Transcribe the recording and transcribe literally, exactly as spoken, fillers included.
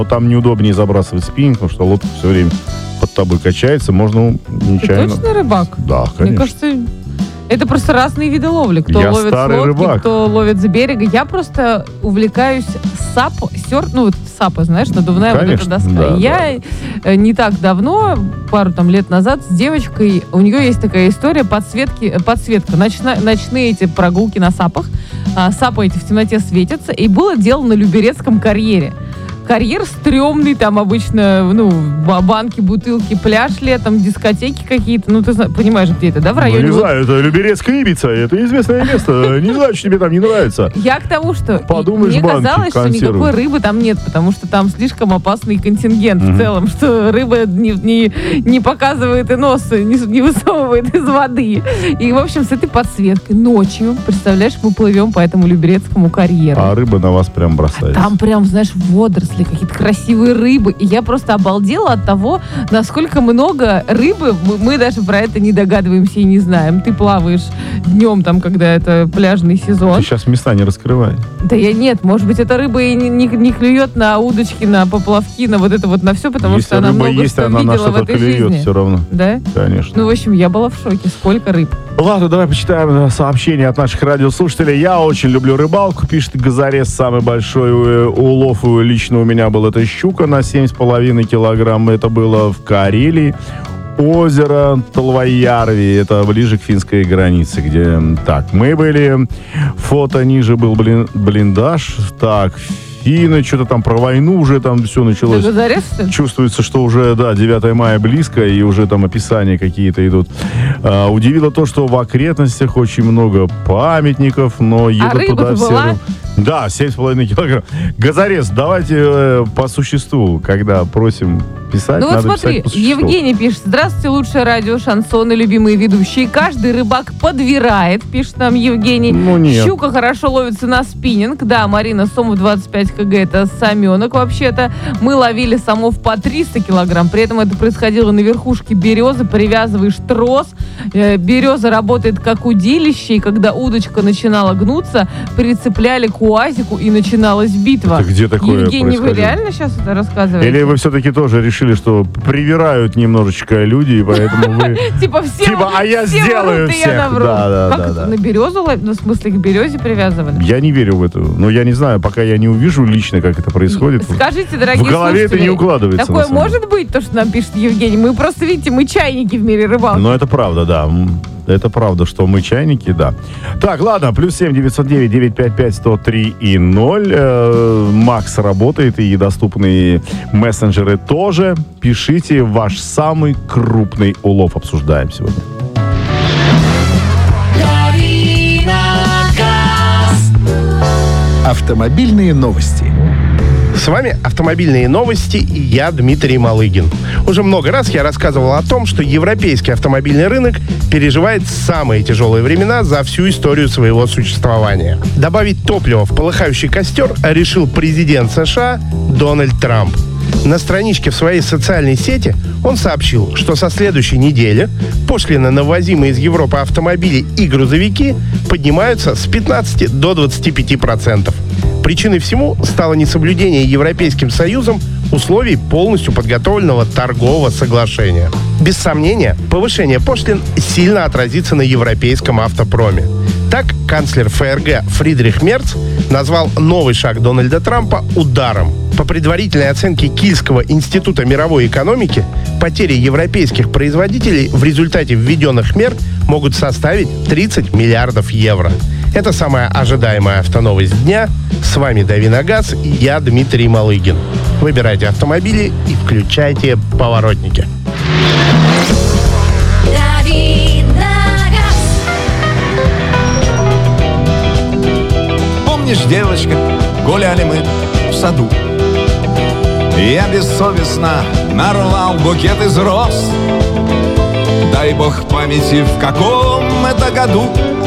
Но там неудобнее забрасывать спиннинг, потому что лодка все время под тобой качается, можно нечаянно... Ты точно рыбак? Да, конечно. Мне кажется, это просто разные виды ловли. Кто Я ловит с старый лодки, рыбак. кто ловит за берега. Я просто увлекаюсь сап, серф, ну вот сапы, знаешь, надувная Конечно, вот эта доска. да, Я да. не так давно, пару там лет назад, с девочкой, у нее есть такая история, подсветки, подсветка, ночна, ночные эти прогулки на сапах. А, сапы эти в темноте светятся. И было дело на Люберецком карьере. Карьер стрёмный, там обычно, ну, банки, бутылки, пляж летом, дискотеки какие-то. Ну, ты понимаешь, где это, да, в районе? Ну, не знаю, это Люберецкая Ибица, это известное место. Не знаю, что тебе там не нравится. Я к тому, что Подумаешь, мне банки, казалось, что консервы. никакой рыбы там нет, потому что там слишком опасный контингент Мгм. в целом, что рыба не, не, не показывает и нос, не, не высовывает из воды. И, в общем, с этой подсветкой ночью, представляешь, мы плывем по этому Люберецкому карьеру. А рыба на вас прям бросается. Там прям, знаешь, водоросли, какие-то красивые рыбы. И я просто обалдела от того, насколько много рыбы. Мы, мы даже про это не догадываемся и не знаем. Ты плаваешь днем, там, когда это пляжный сезон. Ты сейчас места не раскрывай. Да я нет, может быть, эта рыба и не, не, не клюет на удочки, на поплавки, на вот это вот, на все, потому Если что она рыба много есть, что она на видела в что-то этой клюет жизни. все равно. Да? Конечно. Ну, в общем, я была в шоке. Сколько рыб. Ладно, давай почитаем сообщения от наших радиослушателей. Я очень люблю рыбалку, пишет Газарес. Самый большой э, улов э, лично у меня был это щука на семь с половиной килограмм. Это было в Карелии. Озеро Талвоярви, это ближе к финской границе, где... Так, мы были... Фото ниже был блин, блиндаж. Так, финны, что-то там про войну уже там все началось. Ты Газарес, что ли? Чувствуется, что уже, да, девятое мая близко, и уже там описания какие-то идут. А, удивило то, что в окрестностях очень много памятников, но едут рыба туда все... была? Да, семь с половиной килограмм. Газарес, давайте э, по существу, когда просим писать, Ну вот надо смотри, писать по существу. Евгений пишет: здравствуйте, лучшее радио, шансоны, любимые ведущие. Каждый рыбак подвирает, пишет нам Евгений. Ну нет. Щука хорошо ловится на спиннинг. Да, Марина, сомов двадцать пять килограмм, это саменок вообще-то. Мы ловили сомов по триста килограмм. При этом это происходило на верхушке березы. Привязываешь трос. Э, береза работает как удилище. И когда удочка начинала гнуться, прицепляли к уазику, и начиналась битва. Это где такое Евгений, вы происходило? реально сейчас это рассказываете? Или вы все-таки тоже решили, что привирают немножечко люди, и поэтому вы... Типа все, Типа, а я все сделаю врут, и всех. я навру. Да, да, Как да, это? да. На березу, лов- ну, в смысле, к березе привязывали? Я не верю в это. Но я не знаю, пока я не увижу лично, как это происходит. Скажите, дорогие В голове это слушатели, не укладывается. такое на самом деле. может быть, то, что нам пишет Евгений? Мы просто, видите, мы чайники в мире рыбалки. Но это правда, да. М, Это правда, что мы чайники, да. Так, ладно, плюс семь девятьсот девять девятьсот пятьдесят пять сто три и ноль. Э, Макс работает, и доступные мессенджеры тоже. Пишите ваш самый крупный улов. Обсуждаем сегодня. Автомобильные новости. С вами «Автомобильные новости» и я, Дмитрий Малыгин. Уже много раз я рассказывал о том, что европейский автомобильный рынок переживает самые тяжелые времена за всю историю своего существования. Добавить топливо в полыхающий костер решил президент США Дональд Трамп. На страничке в своей социальной сети он сообщил, что со следующей недели пошлины на ввозимые из Европы автомобили и грузовики поднимаются с пятнадцати до двадцати пяти процентов. Причиной всему стало несоблюдение Европейским Союзом условий полностью подготовленного торгового соглашения. Без сомнения, повышение пошлин сильно отразится на европейском автопроме. Так, канцлер ФРГ Фридрих Мерц назвал новый шаг Дональда Трампа ударом. По предварительной оценке Кильского института мировой экономики, потери европейских производителей в результате введенных мер могут составить тридцать миллиардов евро. Это самая ожидаемая автоновость дня. С вами Давиногаз и я, Дмитрий Малыгин. Выбирайте автомобили и включайте поворотники. Помнишь, девочка, гуляли мы в саду. Я бессовестно нарвал букет из роз. Дай бог памяти, в каком это году